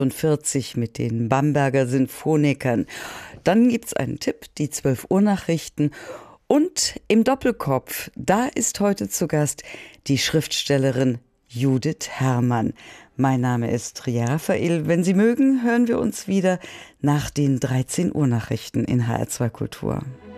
40 mit den Bamberger Sinfonikern. Dann gibt's einen Tipp, die 12 Uhr Nachrichten. Und im Doppelkopf, da ist heute zu Gast die Schriftstellerin Judith Herrmann. Mein Name ist Ria Raphael. Wenn Sie mögen, hören wir uns wieder nach den 13 Uhr Nachrichten in HR2 Kultur.